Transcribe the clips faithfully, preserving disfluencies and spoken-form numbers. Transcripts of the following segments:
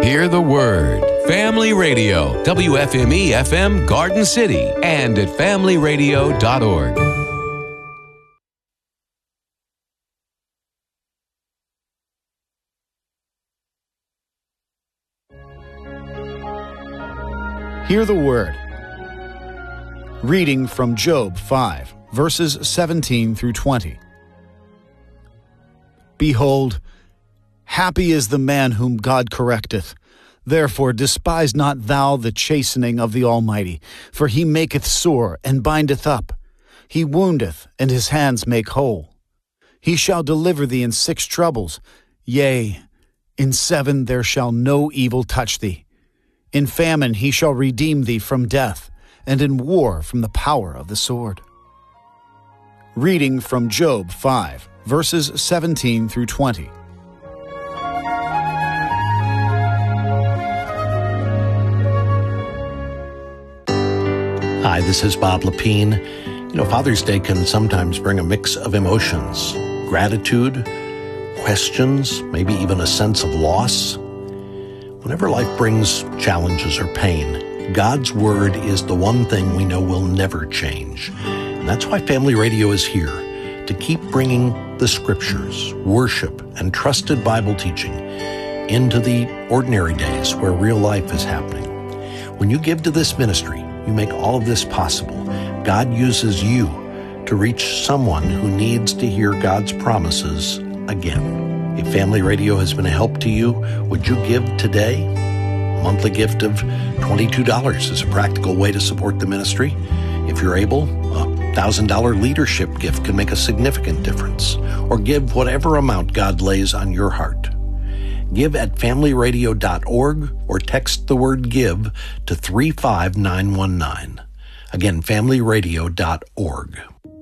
Hear the Word. Family Radio, W F M E F M Garden City, and at family radio dot org. Hear the Word. Reading from Job five, verses seventeen through twenty. Behold, happy is the man whom God correcteth. Therefore despise not thou the chastening of the Almighty, for he maketh sore and bindeth up. He woundeth, and his hands make whole. He shall deliver thee in six troubles. Yea, in seven there shall no evil touch thee. In famine he shall redeem thee from death, and in war from the power of the sword. Reading from Job five, verses seventeen through twenty. Hi, this is Bob Lepine. You know, Father's Day can sometimes bring a mix of emotions, gratitude, questions, maybe even a sense of loss. Whenever life brings challenges or pain, God's Word is the one thing we know will never change. And that's why Family Radio is here, to keep bringing the Scriptures, worship, and trusted Bible teaching into the ordinary days where real life is happening. When you give to this ministry, you make all of this possible. God uses you to reach someone who needs to hear God's promises again. If Family Radio has been a help to you, would you give today? A monthly gift of twenty-two dollars is a practical way to support the ministry. If you're able, a one thousand dollars leadership gift can make a significant difference. Or give whatever amount God lays on your heart. Give at family radio dot org or text the word GIVE to three five nine one nine. Again, family radio dot org.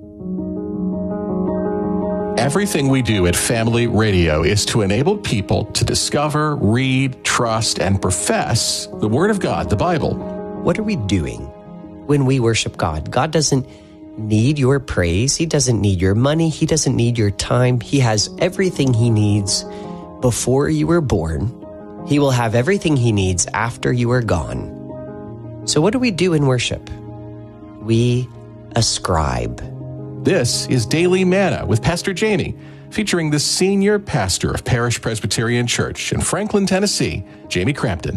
Everything we do at Family Radio is to enable people to discover, read, trust, and profess the Word of God, the Bible. What are we doing when we worship God? God doesn't need your praise. He doesn't need your money. He doesn't need your time. He has everything he needs before you were born. He will have everything he needs after you are gone. So what do we do in worship? We ascribe. This is Daily Manna with Pastor Jamie, featuring the senior pastor of Parish Presbyterian Church in Franklin, Tennessee, Jamie Crampton.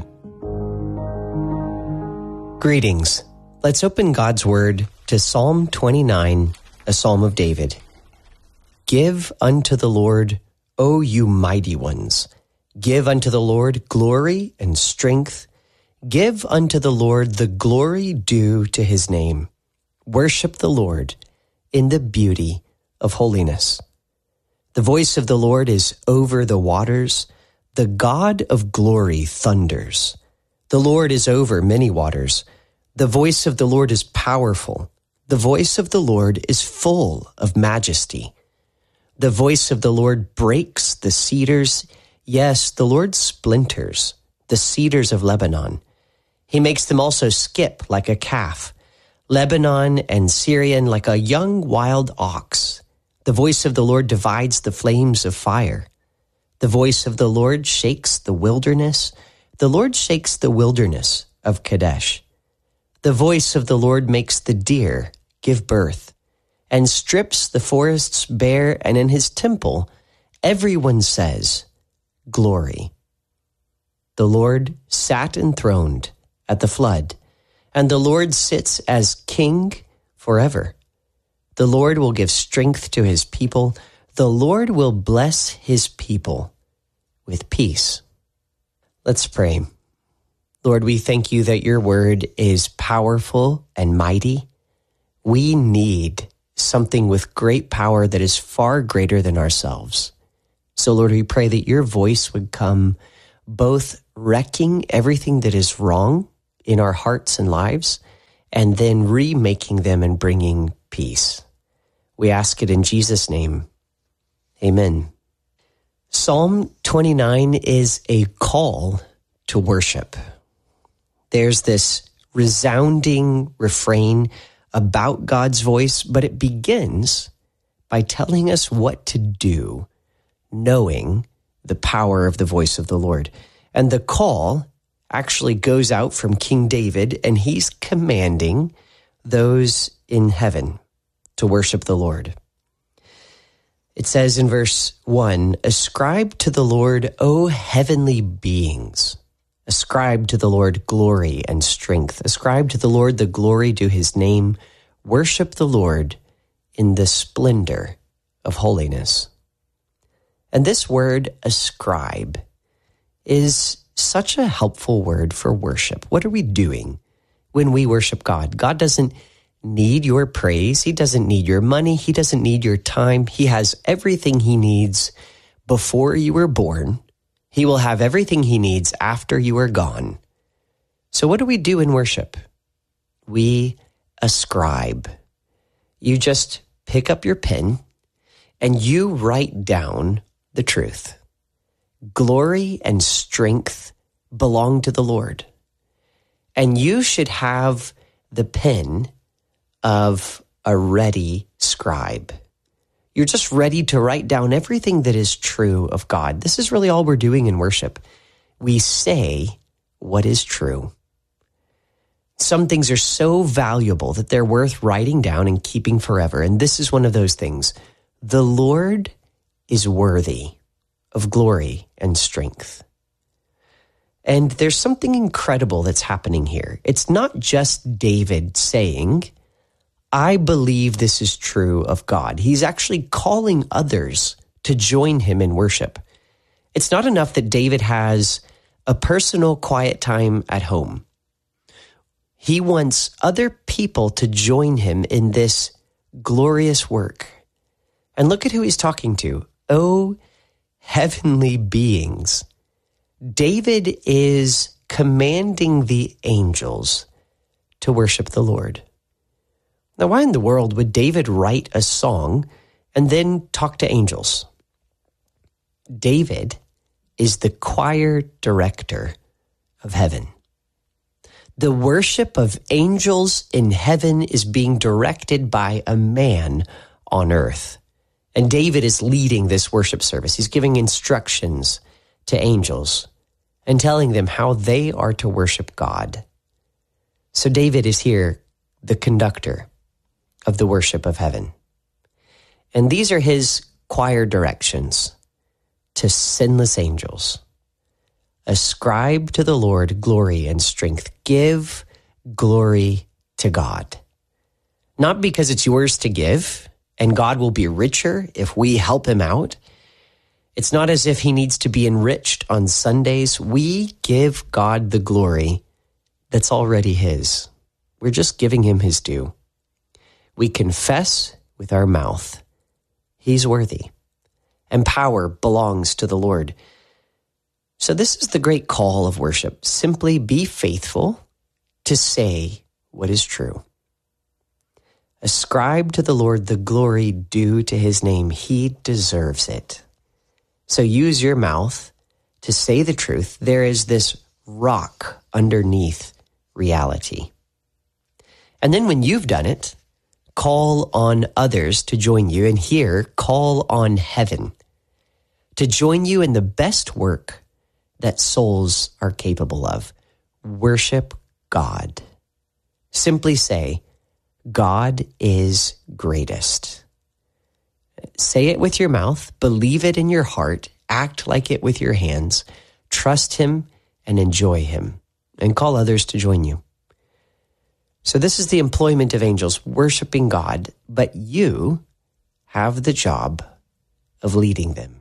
Greetings. Let's open God's Word to Psalm twenty-nine, a Psalm of David. Give unto the Lord, O you mighty ones. Give unto the Lord glory and strength. Give unto the Lord the glory due to his name. Worship the Lord in the beauty of holiness. The voice of the Lord is over the waters. The God of glory thunders. The Lord is over many waters. The voice of the Lord is powerful. The voice of the Lord is full of majesty. The voice of the Lord breaks the cedars. Yes, the Lord splinters the cedars of Lebanon. He makes them also skip like a calf. Lebanon and Syrian like a young wild ox. The voice of the Lord divides the flames of fire. The voice of the Lord shakes the wilderness. The Lord shakes the wilderness of Kadesh. The voice of the Lord makes the deer give birth, and strips the forests bare, and in his temple everyone says, Glory. The Lord sat enthroned at the flood, and the Lord sits as king forever. The Lord will give strength to his people. The Lord will bless his people with peace. Let's pray. Lord, we thank you that your word is powerful and mighty. We need something with great power that is far greater than ourselves. So, Lord, we pray that your voice would come both wrecking everything that is wrong in our hearts and lives, and then remaking them and bringing peace. We ask it in Jesus' name. Amen. Psalm twenty-nine is a call to worship. There's this resounding refrain about God's voice, but it begins by telling us what to do, knowing the power of the voice of the Lord. And the call actually goes out from King David, and he's commanding those in heaven to worship the Lord. It says in verse one, ascribe to the Lord, O heavenly beings. Ascribe to the Lord glory and strength. Ascribe to the Lord the glory due his name. Worship the Lord in the splendor of holiness. And this word, ascribe, is such a helpful word for worship. What are we doing when we worship God? God doesn't need your praise. He doesn't need your money. He doesn't need your time. He has everything he needs before you were born. He will have everything he needs after you are gone. So what do we do in worship? We ascribe. You just pick up your pen and you write down the truth. Glory and strength belong to the Lord. And you should have the pen of a ready scribe. You're just ready to write down everything that is true of God. This is really all we're doing in worship. We say what is true. Some things are so valuable that they're worth writing down and keeping forever. And this is one of those things. The Lord is worthy of glory and strength. And there's something incredible that's happening here. It's not just David saying, I believe this is true of God. He's actually calling others to join him in worship. It's not enough that David has a personal quiet time at home. He wants other people to join him in this glorious work. And look at who he's talking to. Oh, heavenly beings. David is commanding the angels to worship the Lord. Now, why in the world would David write a song and then talk to angels? David is the choir director of heaven. The worship of angels in heaven is being directed by a man on earth. And David is leading this worship service. He's giving instructions to angels and telling them how they are to worship God. So David is here, the conductor of the worship of heaven. And these are his choir directions to sinless angels. Ascribe to the Lord glory and strength. Give glory to God. Not because it's yours to give, and God will be richer if we help him out. It's not as if he needs to be enriched on Sundays. We give God the glory that's already his. We're just giving him his due. We confess with our mouth, he's worthy, and power belongs to the Lord. So this is the great call of worship. Simply be faithful to say what is true. Ascribe to the Lord the glory due to his name. He deserves it. So use your mouth to say the truth. There is this rock underneath reality. And then when you've done it, call on others to join you. And here, call on heaven to join you in the best work that souls are capable of. Worship God. Simply say, God is greatest. Say it with your mouth, believe it in your heart, act like it with your hands, trust him and enjoy him, and call others to join you. So this is the employment of angels, worshiping God, but you have the job of leading them.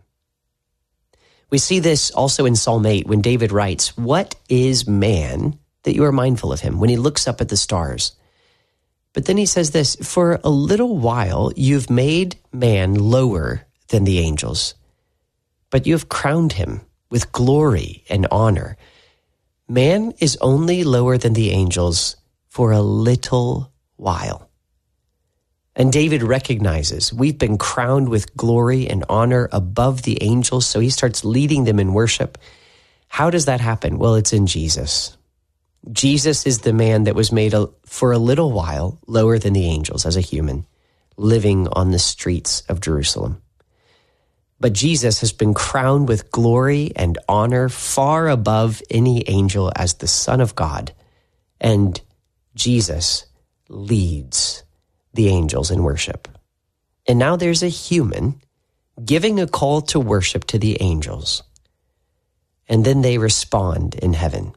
We see this also in Psalm eight when David writes, what is man that you are mindful of him? When he looks up at the stars. But then he says this, for a little while you've made man lower than the angels, but you have crowned him with glory and honor. Man is only lower than the angels for a little while. And David recognizes we've been crowned with glory and honor above the angels, so he starts leading them in worship. How does that happen? Well, it's in Jesus. Jesus is the man that was made a, for a little while lower than the angels as a human, living on the streets of Jerusalem. But Jesus has been crowned with glory and honor far above any angel as the Son of God. And Jesus leads the angels in worship. And now there's a human giving a call to worship to the angels. And then they respond in heaven.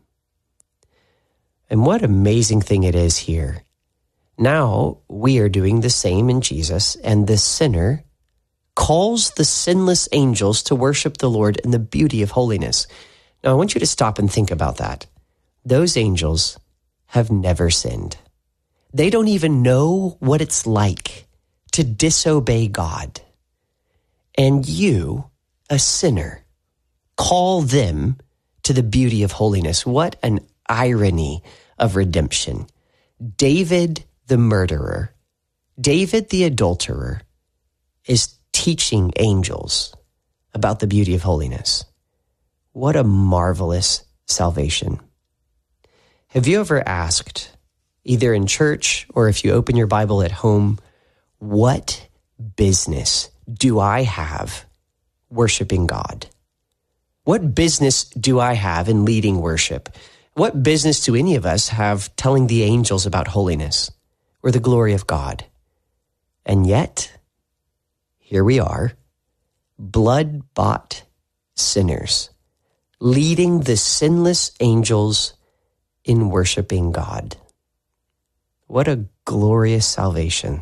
And what amazing thing it is here. Now we are doing the same in Jesus, and the sinner calls the sinless angels to worship the Lord in the beauty of holiness. Now I want you to stop and think about that. Those angels have never sinned. They don't even know what it's like to disobey God. And you, a sinner, call them to the beauty of holiness. What an irony of redemption. David the murderer, David the adulterer, is teaching angels about the beauty of holiness. What a marvelous salvation. Have you ever asked, either in church or if you open your Bible at home, what business do I have worshiping God? What business do I have in leading worship? What business do any of us have telling the angels about holiness or the glory of God? And yet, here we are, blood-bought sinners, leading the sinless angels in worshiping God. What a glorious salvation.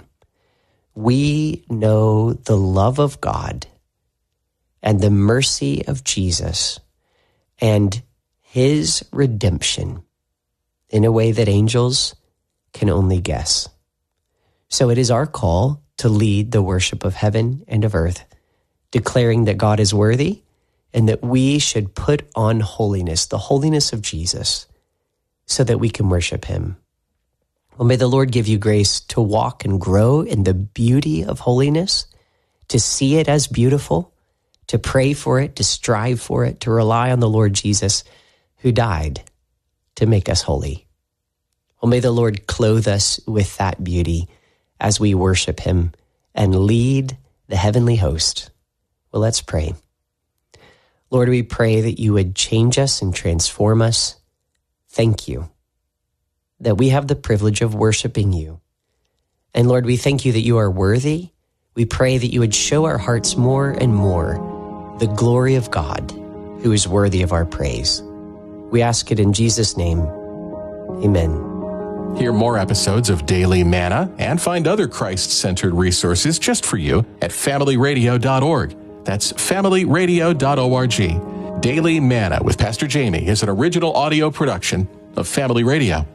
We know the love of God and the mercy of Jesus and his redemption in a way that angels can only guess. So it is our call to lead the worship of heaven and of earth, declaring that God is worthy and that we should put on holiness, the holiness of Jesus, so that we can worship him. Well, may the Lord give you grace to walk and grow in the beauty of holiness, to see it as beautiful, to pray for it, to strive for it, to rely on the Lord Jesus, who died to make us holy. Well, may the Lord clothe us with that beauty as we worship him and lead the heavenly host. Well, let's pray. Lord, we pray that you would change us and transform us. Thank you that we have the privilege of worshiping you. And Lord, we thank you that you are worthy. We pray that you would show our hearts more and more the glory of God, who is worthy of our praise. We ask it in Jesus' name. Amen. Hear more episodes of Daily Manna and find other Christ-centered resources just for you at family radio dot org. That's family radio dot org. Daily Manna with Pastor Jamie is an original audio production of Family Radio.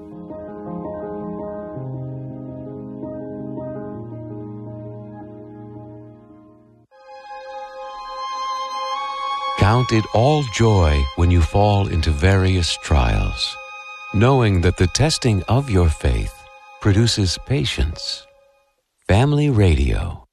Count it all joy when you fall into various trials, knowing that the testing of your faith produces patience. Family Radio.